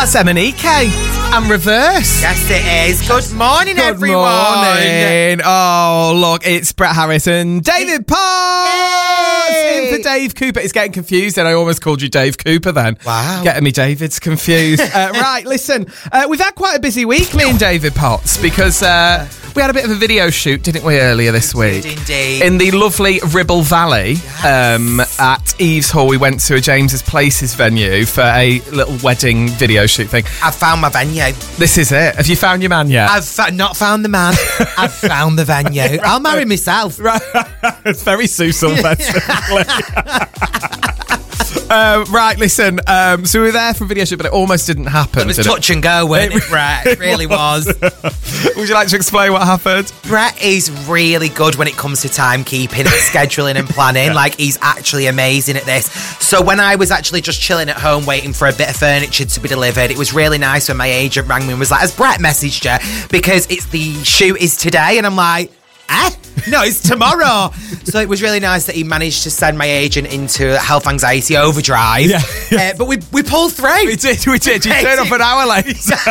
That's Emanike and Reverse. Yes, it is. Good morning, everyone. Morning. Oh, look, it's Brett Harris and David Potts in for Dave Cooper. It's getting confused, and I almost called you Dave Cooper then. Wow. Getting me David's confused. Right, listen, we've had quite a busy week, me and David Potts, because we had a bit of a video shoot, didn't we, earlier this week? Indeed. In the lovely Ribble Valley, at Eves Hall. We went to a James's Places venue for a little wedding video shoot thing. I've found my venue. This is it. Have you found your man yet? I've not found the man. I've found the venue. I'll marry myself. Right. It's very Sue Sylvester. Right, listen. So we were there for a video shoot, but it almost didn't happen. It was touch and go, wasn't it, Brett? It really was. Would you like to explain what happened? Brett is really good when it comes to timekeeping and scheduling and planning. Like, he's actually amazing at this. So when I was actually just chilling at home waiting for a bit of furniture to be delivered, it was really nice when my agent rang me and was like, has Brett messaged you? Because the shoot is today. And I'm like, no, it's tomorrow. So it was really nice that he managed to send my agent into health anxiety overdrive. Yeah. But we pulled through. We did. You turned up an hour late.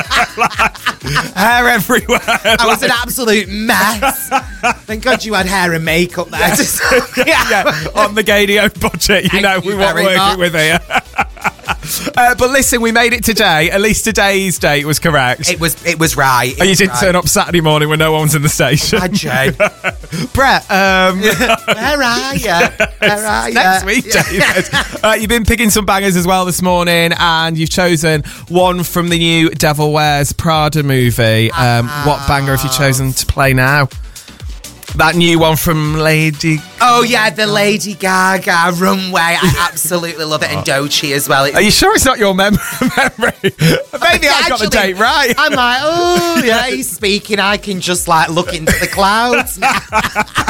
Hair everywhere. I was an absolute mess. Thank God you had hair and makeup there. On the Gadio budget, we weren't working with here. But listen, we made it today. At least today's date was correct. It was right. And you didn't turn up Saturday morning when no one's in the station. Imagine. Brett, where are you? Next week, David. You've been picking some bangers as well this morning, and you've chosen one from the new Devil Wears Prada movie. What banger have you chosen to play now? That new one from Lady... Oh, yeah, the Lady Gaga Runway. I absolutely love it. And Doechii as well. Are you sure it's not your memory? Maybe I got the date right. I'm like, oh, yeah, he's speaking. I can just, look into the clouds now.